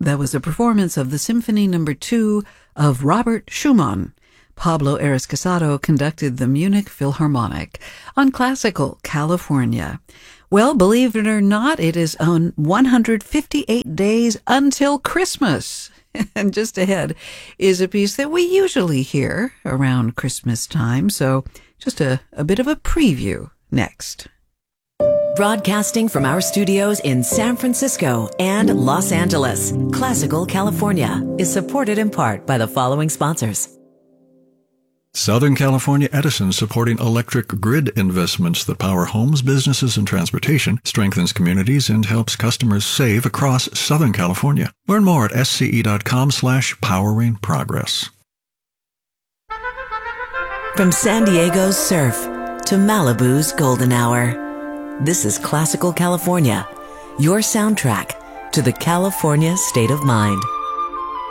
That was a performance of the Symphony No. 2 of Robert Schumann. Pablo Arizcasado conducted the Munich Philharmonic on Classical California. Well, believe it or not, it is on 158 days until Christmas. And just ahead is a piece that we usually hear around Christmas time, so just a bit of a preview next. Broadcasting from our studios in San Francisco and Los Angeles, Classical California is supported in part by the following sponsors. Southern California Edison, supporting electric grid investments that power homes, businesses, and transportation, strengthens communities, and helps customers save across Southern California. Learn more at sce.com/poweringprogress. From San Diego's surf to Malibu's golden hour, this is Classical California, your soundtrack to the California state of mind.